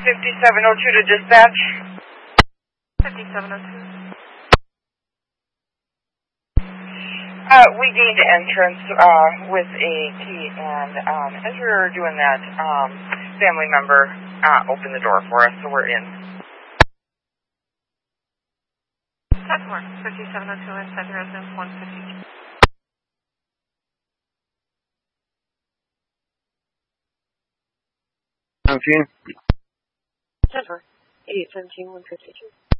5702 to dispatch. 5702. We gained entrance with a key, and as we were doing that, family member opened the door for us, so we're in. 10-4, 5702 inside the residence, 152. Okay. 10-4, 817, 152.